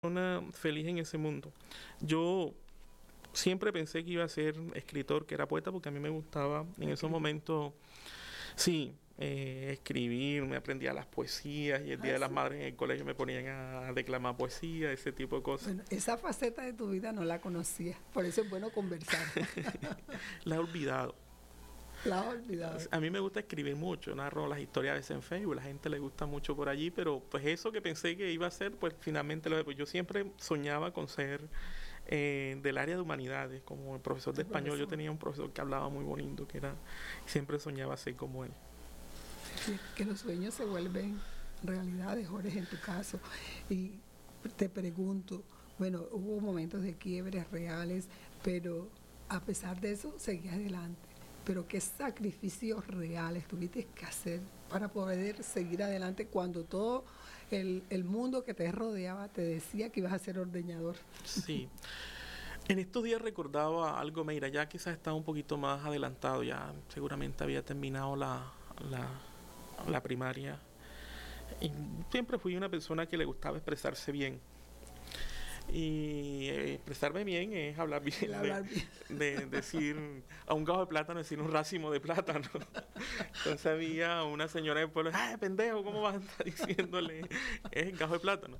Una feliz en ese mundo. Yo siempre pensé que iba a ser escritor, que era poeta, porque a mí me gustaba en esos Escribir. momentos, sí, escribir, me aprendía las poesías y el Día Ah, de las sí. Madres en el colegio me ponían a declamar poesía, ese tipo de cosas. Bueno, esa faceta de tu vida no la conocía, por eso es bueno conversar. La he olvidado. La has olvidado. A mí me gusta escribir mucho, narro las historias a veces en Facebook, la gente le gusta mucho por allí, pero pues eso que pensé que iba a ser, pues finalmente pues yo siempre soñaba con ser del área de humanidades, como el profesor de Tu español. Yo profesor. tenía un profesor que hablaba muy bonito, que era, siempre soñaba ser como él. Sí, que los sueños se vuelven realidades, Jorge, en tu caso. Y te pregunto, bueno, hubo momentos de quiebres reales, pero a pesar de eso, seguías adelante. Pero ¿qué sacrificios reales tuviste que hacer para poder seguir adelante cuando todo el mundo que te rodeaba te decía que ibas a ser ordeñador? Sí. En estos días recordaba algo, mira, ya quizás estaba un poquito más adelantado, ya seguramente había terminado la, la primaria. Y siempre fui una persona que le gustaba expresarse bien. Y expresarme bien es hablar El bien hablar bien. de decir a un gajo de plátano, decir un racimo de plátano. Entonces había una señora del pueblo, ¡ay, pendejo! ¿Cómo vas a estar diciéndole? Es el gajo de plátano.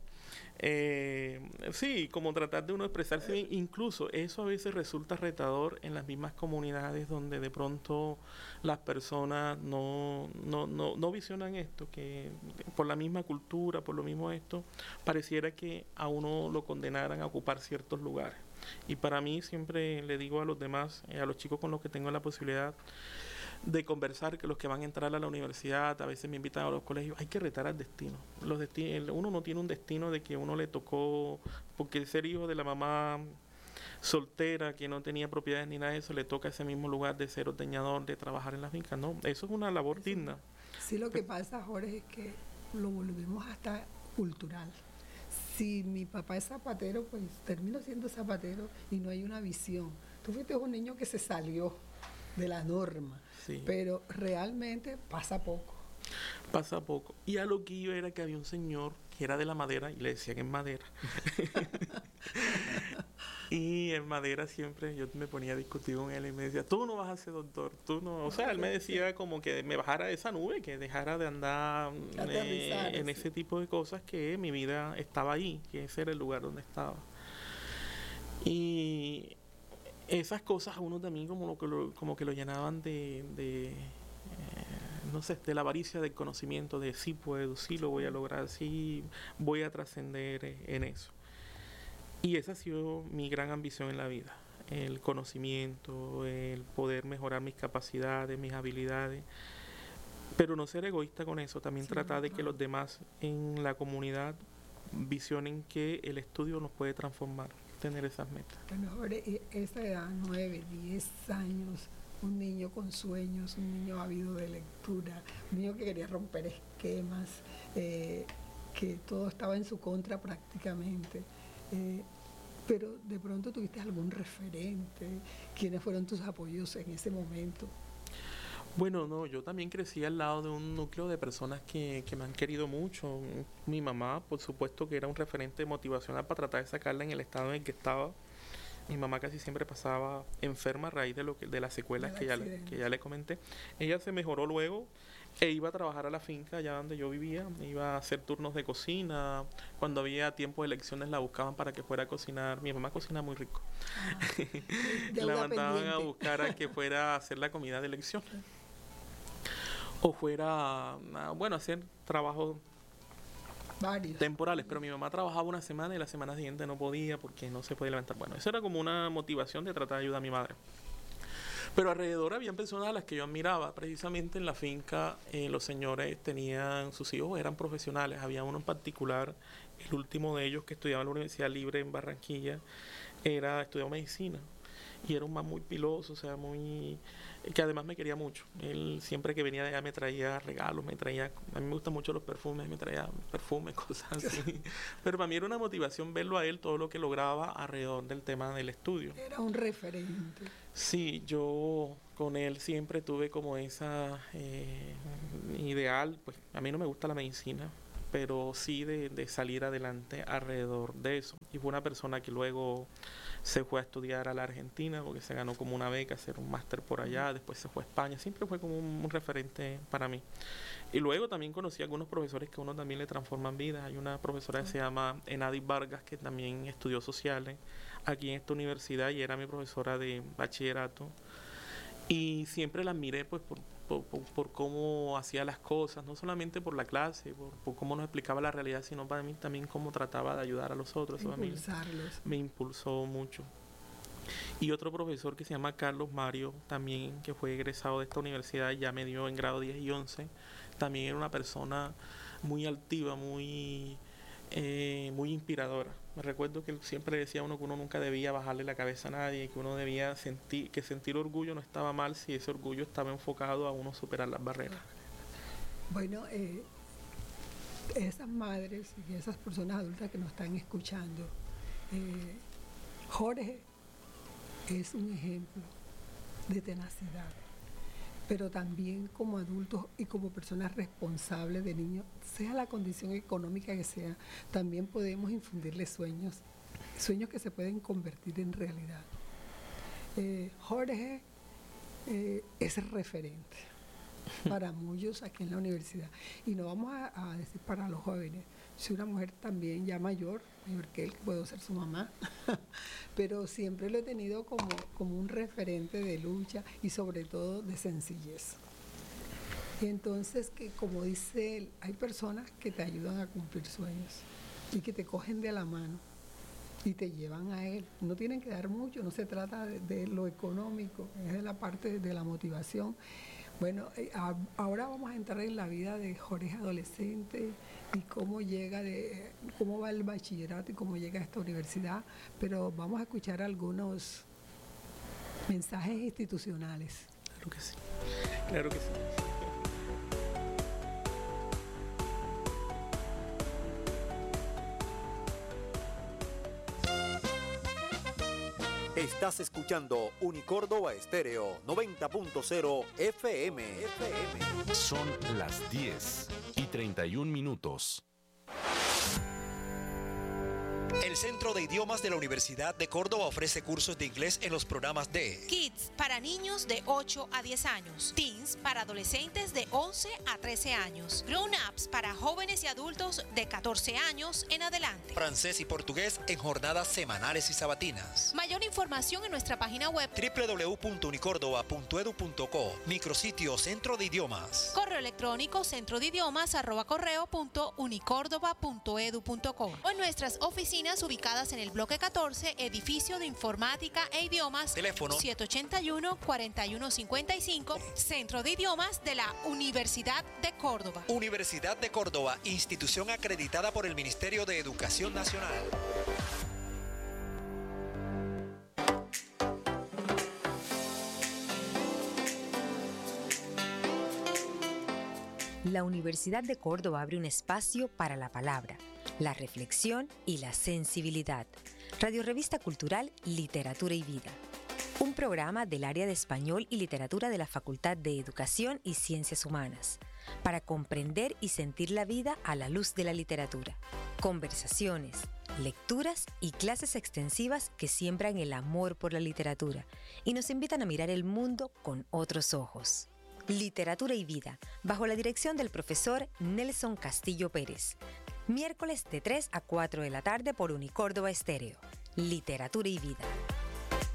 Sí, como tratar de uno expresarse bien, incluso eso a veces resulta retador en las mismas comunidades donde de pronto las personas no visionan esto, que por la misma cultura, por lo mismo esto, pareciera que a uno lo condenaran a ocupar ciertos lugares. Y para mí siempre le digo a los demás, a los chicos con los que tengo la posibilidad de conversar, que los que van a entrar a la universidad, a veces me invitan a los colegios, hay que retar al destino. Uno no tiene un destino de que uno le tocó, porque ser hijo de la mamá soltera, que no tenía propiedades ni nada de eso, le toca ese mismo lugar de ser ordeñador, de trabajar en la finca. No, eso es una labor Eso, digna. sí, lo que pasa, Jorge, es que lo volvemos hasta cultural. Si mi papá es zapatero, pues termino siendo zapatero y no hay una visión. Tú fuiste un niño que se salió de la norma, Sí, pero realmente pasa poco. pasa poco. Y a lo que iba era que había un señor que era de la madera y le decían en madera. Y en madera siempre yo me ponía a discutir con él y me decía, tú no vas a ser doctor, tú no. O sea, él me Sí, decía como que me bajara de esa nube, que dejara de andar aterrizar, en sí. ese tipo de cosas, que mi vida estaba ahí, que ese era el lugar donde estaba. Y esas cosas a uno también como que lo llenaban no sé, de la avaricia del conocimiento, de sí puedo, sí lo voy a lograr, sí voy a trascender en eso. Y esa ha sido mi gran ambición en la vida, el conocimiento, el poder mejorar mis capacidades, mis habilidades, pero no ser egoísta con eso, también Sí, no, tratar de que claro. los demás en la comunidad visionen que el estudio nos puede transformar, tener esas metas. Bueno, Jorge, esa edad, 9, 10 años, un niño con sueños, un niño ávido de lectura, un niño que quería romper esquemas, eh, que todo estaba en su contra prácticamente. Eh, pero de pronto tuviste algún referente, quiénes fueron tus apoyos en ese momento. Bueno, no, yo también crecí al lado de un núcleo de personas que me han querido mucho. Mi mamá, por supuesto, que era un referente motivacional para tratar de sacarla en el estado en el que estaba. Mi mamá casi siempre pasaba enferma a raíz de las secuelas Del que accidente. ya le comenté. Ella se mejoró luego e iba a trabajar a la finca allá donde yo vivía, iba a hacer turnos de cocina. Cuando había tiempo de elecciones la buscaban para que fuera a cocinar. Mi mamá cocina muy rico. Ah, La deuda mandaban a pendiente. buscar a que fuera a hacer la comida de elección o fuera, bueno, a hacer trabajos Varios. temporales, pero mi mamá trabajaba una semana y la semana siguiente no podía porque no se podía levantar. Bueno, eso era como una motivación de tratar de ayudar a mi madre. Pero alrededor habían personas a las que yo admiraba. Precisamente en la finca los señores tenían, sus hijos eran profesionales. Había uno en particular, el último de ellos que estudiaba en la Universidad Libre en Barranquilla, estudió medicina. Y era un man muy piloso, o sea, muy... que además me quería mucho. Él siempre que venía de allá me traía regalos, me traía... A mí me gustan mucho los perfumes, me traía perfumes, cosas así. Pero para mí era una motivación verlo a él, todo lo que lograba alrededor del tema del estudio. Era un referente. Sí, yo con él siempre tuve como esa ideal, pues a mí no me gusta la medicina, pero sí de salir adelante alrededor de eso. Y fue una persona que luego se fue a estudiar a la Argentina porque se ganó como una beca, hacer un máster por allá, después se fue a España, siempre fue como un referente para mí. Y luego también conocí a algunos profesores que a uno también le transforman vidas. Hay una profesora que se llama Enadis Vargas, que también estudió sociales aquí en esta universidad y era mi profesora de bachillerato. Y siempre la admiré pues por cómo hacía las cosas, no solamente por la clase, por cómo nos explicaba la realidad, sino para mí también cómo trataba de ayudar a los otros. Eso a mí me impulsó mucho. Y otro profesor que se llama Carlos Mario, también que fue egresado de esta universidad, ya me dio en grado 10 y 11, también era una persona muy altiva, muy inspiradora. Me recuerdo que él siempre decía a uno que uno nunca debía bajarle la cabeza a nadie, que uno debía sentir orgullo no estaba mal si ese orgullo estaba enfocado a uno superar las barreras. Bueno, esas madres y esas personas adultas que nos están escuchando, Jorge es un ejemplo de tenacidad, pero también como adultos y como personas responsables de niños, sea la condición económica que sea, también podemos infundirles sueños que se pueden convertir en realidad. Jorge es referente para muchos aquí en la universidad, y no vamos a decir para los jóvenes, si una mujer también ya mayor que él, puedo ser su mamá, pero siempre lo he tenido como un referente de lucha y sobre todo de sencillez. Y entonces, que como dice él, hay personas que te ayudan a cumplir sueños y que te cogen de la mano y te llevan a él. No tienen que dar mucho, no se trata de lo económico, es de la parte de la motivación. Bueno, ahora vamos a entrar en la vida de Jorge adolescente y cómo va el bachillerato y cómo llega a esta universidad, pero vamos a escuchar algunos mensajes institucionales. Claro que sí, claro que sí. Estás escuchando Unicórdoba Estéreo 90.0 FM. Son las 10:31. El Centro de Idiomas de la Universidad de Córdoba ofrece cursos de inglés en los programas de Kids para niños de 8 a 10 años, Teens para adolescentes de 11 a 13 años, Grown Ups para jóvenes y adultos de 14 años en adelante, francés y portugués en jornadas semanales y sabatinas. Mayor información en nuestra página web www.unicordoba.edu.co, micrositio Centro de Idiomas. Correo electrónico centrodidiomas@correo.unicordoba.edu.co o en nuestras oficinas ubicadas en el bloque 14, edificio de informática e idiomas, teléfono 781-4155, Centro de Idiomas de la Universidad de Córdoba. Universidad de Córdoba, institución acreditada por el Ministerio de Educación Nacional. La Universidad de Córdoba abre un espacio para la palabra, la reflexión y la sensibilidad. Radio Revista Cultural Literatura y Vida. Un programa del área de Español y Literatura de la Facultad de Educación y Ciencias Humanas, para comprender y sentir la vida a la luz de la literatura. Conversaciones, lecturas y clases extensivas que siembran el amor por la literatura y nos invitan a mirar el mundo con otros ojos. Literatura y Vida, bajo la dirección del profesor Nelson Castillo Pérez. Miércoles de 3 a 4 de la tarde por Unicórdoba Estéreo. Literatura y Vida.